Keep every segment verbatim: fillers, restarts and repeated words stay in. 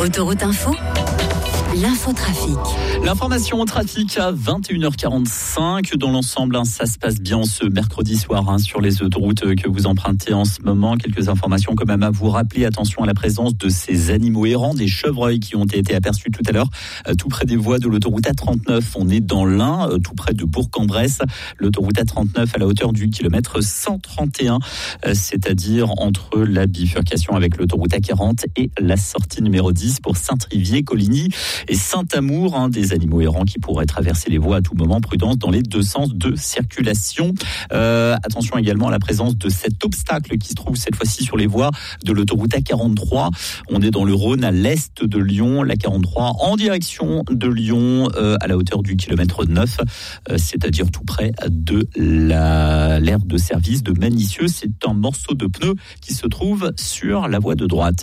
Autoroute Info, l'infotrafic. L'information au trafic à vingt et une heures quarante-cinq. Dans l'ensemble, hein, ça se passe bien ce mercredi soir hein, sur les autoroutes que vous empruntez en ce moment. Quelques informations quand même à vous rappeler. Attention à la présence de ces animaux errants, des chevreuils qui ont été aperçus tout à l'heure, euh, tout près des voies de l'autoroute A trente-neuf. On est dans l'Ain, euh, tout près de Bourg-en-Bresse. L'autoroute A trente-neuf à la hauteur du kilomètre cent trente et un, euh, c'est-à-dire entre la bifurcation avec l'autoroute A quarante et la sortie numéro dix pour Saint-Trivier, Coligny et Saint-Amour, hein, des animaux errants qui pourraient traverser les voies à tout moment. Prudence dans les deux sens de circulation. Euh, attention également à la présence de cet obstacle qui se trouve cette fois-ci sur les voies de l'autoroute A quarante-trois. On est dans le Rhône à l'est de Lyon, l'A quarante-trois en direction de Lyon euh, à la hauteur du kilomètre neuf, euh, c'est-à-dire tout près de la, l'aire de service de Manicieux. C'est un morceau de pneu qui se trouve sur la voie de droite.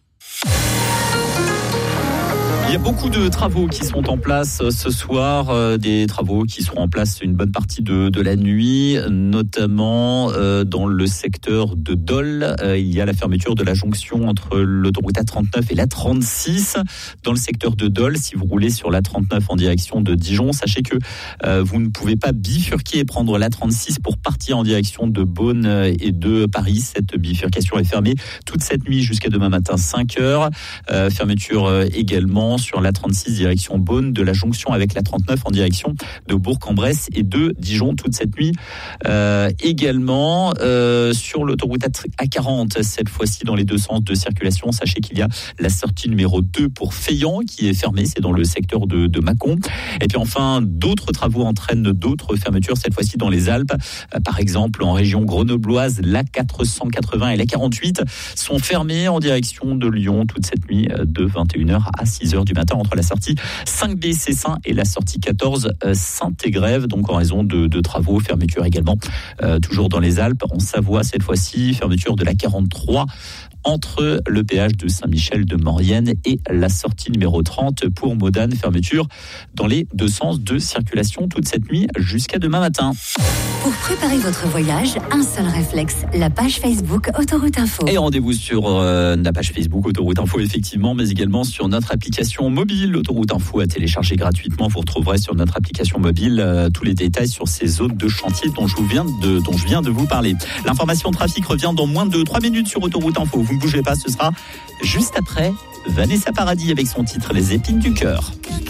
Il y a beaucoup de travaux qui sont en place ce soir, euh, des travaux qui seront en place une bonne partie de, de la nuit, notamment euh, dans le secteur de Dole. Euh, il y a la fermeture de la jonction entre l'autoroute A trente-neuf et l'A trente-six. Dans le secteur de Dole, si vous roulez sur l'A trente-neuf en direction de Dijon, sachez que euh, vous ne pouvez pas bifurquer et prendre l'A trente-six pour partir en direction de Beaune et de Paris. Cette bifurcation est fermée toute cette nuit jusqu'à demain matin cinq heures. Euh, fermeture euh, également sur l'A trente-six direction Beaune, de la jonction avec l'A trente-neuf en direction de Bourg-en-Bresse et de Dijon toute cette nuit. Euh, également euh, sur l'autoroute A quarante, cette fois-ci dans les deux sens de circulation, sachez qu'il y a la sortie numéro deux pour Feillan qui est fermée, c'est dans le secteur de, de Mâcon. Et puis enfin, d'autres travaux entraînent d'autres fermetures, cette fois-ci dans les Alpes. Euh, par exemple, en région grenobloise, l'A quatre cent quatre-vingts et l'A quarante-huit sont fermés en direction de Lyon toute cette nuit de vingt et une heures à six heures du matin entre la sortie cinq B Cessin et la sortie quatorze Saint-Égrève, donc en raison de, de travaux, fermeture également euh, toujours dans les Alpes, en Savoie cette fois-ci, fermeture de la quarante-trois entre le péage de Saint-Michel de Maurienne et la sortie numéro trente pour Modane, fermeture dans les deux sens de circulation toute cette nuit jusqu'à demain matin. Pour préparer votre voyage, un seul réflexe, la page Facebook Autoroute Info. Et rendez-vous sur euh, la page Facebook Autoroute Info, effectivement, mais également sur notre application mobile Autoroute Info à télécharger gratuitement. Vous retrouverez sur notre application mobile euh, tous les détails sur ces zones de chantier dont je, vous viens de, dont je viens de vous parler. L'information trafic revient dans moins de trois minutes sur Autoroute Info. Vous ne bougez pas, ce sera juste après Vanessa Paradis avec son titre Les épines du cœur.